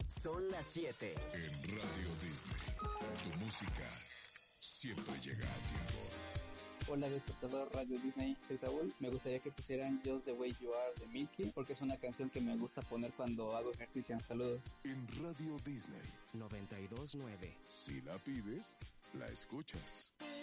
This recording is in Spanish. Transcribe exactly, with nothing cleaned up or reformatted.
Son las siete. En Radio Disney, tu música siempre llega a tiempo. Hola despertador Radio Disney, soy Saúl. Me gustaría que pusieran Just the Way You Are de Milky, porque es una canción que me gusta poner cuando hago ejercicio. Saludos. En Radio Disney noventa y dos nueve. Si la pides, la escuchas.